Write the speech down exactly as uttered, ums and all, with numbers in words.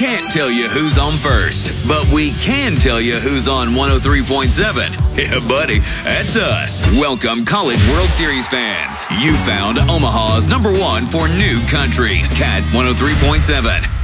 can't tell you who's on first, but we can tell you who's on one oh three point seven. Yeah, buddy, that's us. Welcome, College World Series fans. You found Omaha's number one for new country, Cat one oh three point seven.